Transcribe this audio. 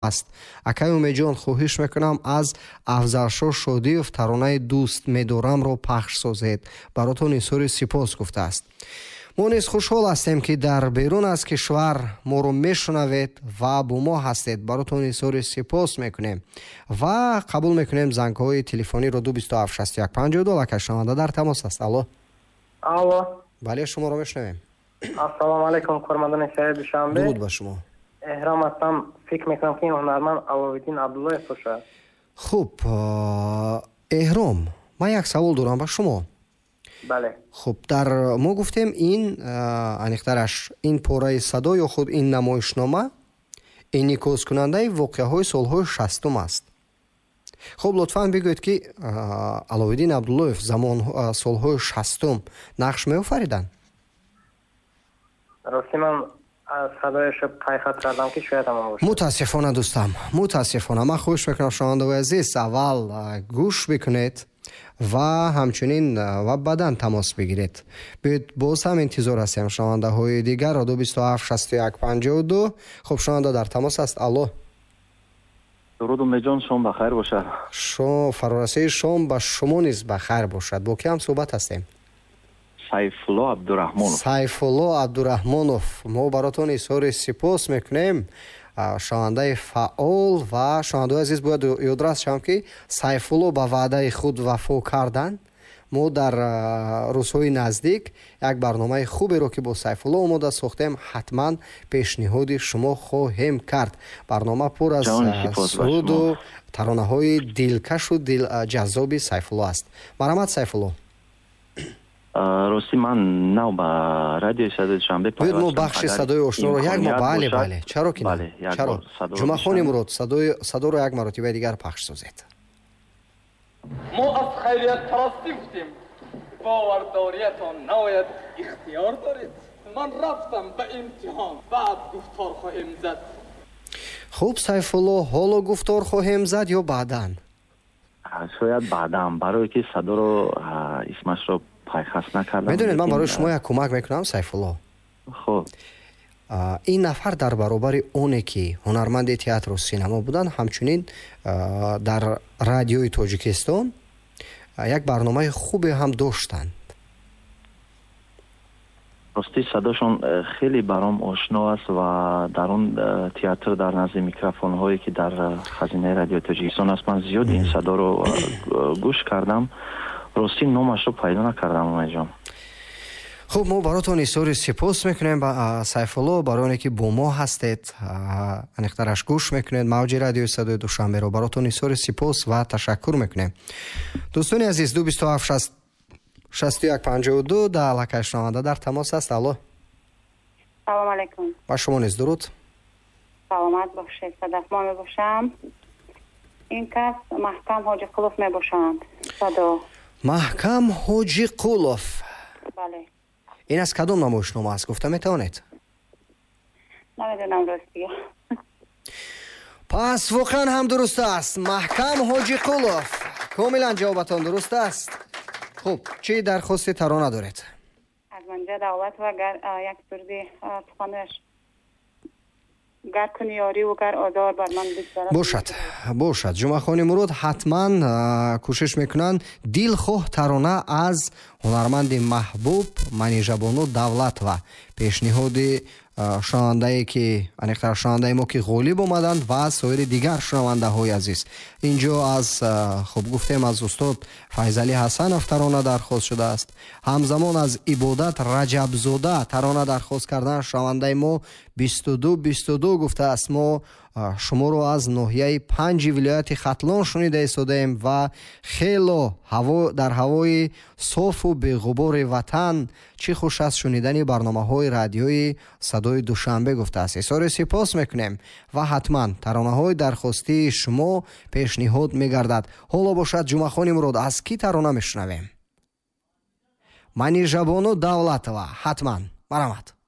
است. акай умеҷон хоҳиш мекунам аз афзалшо шодиев таронаи дӯст медорам ро пахш созед. баротон изҳори сипос гуфтааст. мо низ хушҳол ҳастем ки дар берун аз кишвар моро мешунавед ва бо мо ҳастед. баротон изҳори сипос мекунем ва қабул мекунем зангҳои телефониро 2276152. акай шунаванда дар тамос аст. алло. алло. бале, шуморо мешунавем. ассалому алайкум кормандони шаҳри душанбе. дуруд ба шумо. эҳром ҳастам. фикр мекунам ки ҳунарманд Аловиддин Абдуллоев бошад. хуб, эҳром, ман як савол дорам ба шумо. бале. хуб, дар мо гуфтем ин аниқтараш ин пораи садо ё худ ин намоишнома инъикоскунандаи воқеаҳои солҳои 60 аст. хуб, лутфан бигӯед ки Аловиддин Абдуллоев солҳои 60 нақш меофариданд? рости ман садояшо пайхат кардам ки шояд ҳамон бошад. мутаассифона дӯстам, мутаассифона. ман хоҳиш мекунам шунавандаҳои азиз аввал гӯш бикунед ва ҳамчунин ва баъдан тамос бигиред. биёед боз ҳам интизор ҳастем шунавандаҳои дигар 2276152. хуб, шунаванда дар тамос аст. алло. дуруд умеҷон, шом бахайр бошад. фарорасии шом ба шумо низ бахайр бошад. бо ки ҳам суҳбат ҳастем? Сайфулло Абдураҳмонов. Сайфулло Абдураҳмонов, мо баротон изҳори сипос мекунем. шунавандаи фаъол ва шунавандаҳои азиз бояд ёдрас шавам ки Сайфулло ба ваъдаи худ вафо карданд. мо дар рӯзҳои наздик як барномаи хуберо ки бо Сайфулло омода сохтем, ҳатман пешниҳоди шумо хоҳем кард. барнома пур аз суруду таронаҳои дилкашу дилҷаззоби Сайфулло аст. марҳамат Сайфулло. рости ман нав ба радиои садои душанбе биёд мо бахши садои ошноро як мо бале чаро ки чаро ҷумъахони мурод садоро як маротибаи дигар пахш созед. мо аз хайриятпарастӣ гуфтем, бовардориятон наояд ихтиёр доред. ман рафтам ба имтиҳон, баъд гуфтор хоҳем зад. хуб Сайфулло, ҳоло гуфтор хоҳем зад ё баъдан? шояд баъдан, барое ки садоро исмашро пайхас накардам. медонед ман барои шумо як кӯмак мекунам Сайфулло. хуб, ин нафар дар баробари оне ки ҳунарманди театру синемо буданд, ҳамчунин дар радиои Тоҷикистон як барномаи хубе ҳам доштанд. рости садошон хеле баром ошно аст ва дар он театр дар назди микрофонҳое ки дар хазинаи радиои Тоҷикистон аст, ман зиёд ин садоро гӯш кардам. рости номашро пайдо накардам умеҷон. хуб, мо баротон изҳори сипос мекунем ба Сайфулло, барои оне ки бо мо ҳастед, аниқтараш гӯш мекунед мавҷи радиои садои душанберо. баротон изҳори сипос ва ташаккур мекунем. дӯстони азиз, 2276152 дар лакаи шунаванда дар тамос аст. алло. салом алайкум. ба шумо низ дуруд. саломат бошед. садафмо мебошам. ин кас Маҳкам Ҳоҷиқулов мебошанд. садо Маҳкам Ҳоҷиқулов. бале. ин аз кадом намоишнома аст, гуфта метавонед? намедонам ростига. пас воқеан ҳам дуруст аст. Маҳкам Ҳоҷиқулов, комилан ҷавобатон дуруст аст. хуб, чӣ дархости тарона доред? аз манҷа давлат ва як сурди суханояш гар куни ёриву гар озор бар ман бигзарад. бошад ҷумъахони мурод ҳатман кӯшиш мекунанд дилхоҳ тарона аз ҳунарманди маҳбуб Манижабону Давлат ва пешниҳоди шунавандае ки аниқтар шунавандаи мо ки ғолиб омаданд ва соири дигар шунавандаҳои азиз. инҷо аз хуб гуфтем аз устод Файзалӣ Ҳасанов тарона дархост шудааст. ҳамзамон аз Ибодат Раҷабзода тарона дархост кардан шунавандаи мо 22 гуфтааст. мо шуморо аз ноҳияи 5 вилояти Хатлон шунида истодаем ва хело дар ҳавои софу беғубори ватан чӣ хуш аст шунидани барномаҳои радиои садои душанбе гуфтааст. изҳори сипос мекунем ва ҳатман таронаҳои дархостии шумо пешниҳод мегардад. ҳоло бошад ҷумъахони мурод, аз кӣ тарона мешунавем? Манижабону Давлатова. ҳатман. марҳамат.